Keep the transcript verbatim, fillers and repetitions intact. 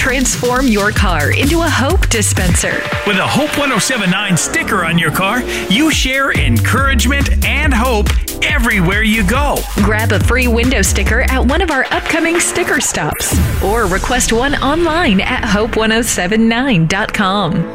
Transform your car into a Hope dispenser. With a Hope ten seventy-nine sticker on your car, you share encouragement and hope everywhere you go. Grab a free window sticker at one of our upcoming sticker stops or request one online at hope ten seventy-nine dot com.